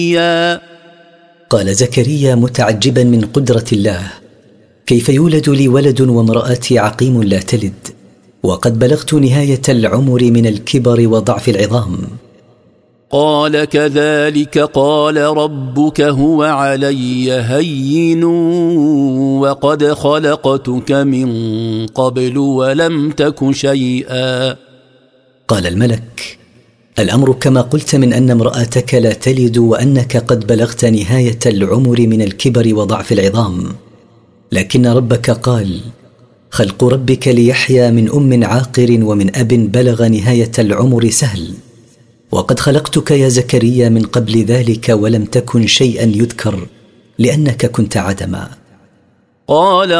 قال زكريا متعجبا من قدرة الله: كيف يولد لي ولد وامرأتي عقيم لا تلد وقد بلغت نهاية العمر من الكبر وضعف العظام؟ قال كذلك قال ربك هو علي هين وقد خلقتك من قبل ولم تك شيئا. قال الملك: الأمر كما قلت من أن امرأتك لا تلد وأنك قد بلغت نهاية العمر من الكبر وضعف العظام، لكن ربك قال: خلق ربك ليحيى من أم عاقر ومن أب بلغ نهاية العمر سهل، وقد خلقتك يا زكريا من قبل ذلك ولم تكن شيئا يذكر لأنك كنت عدما. قال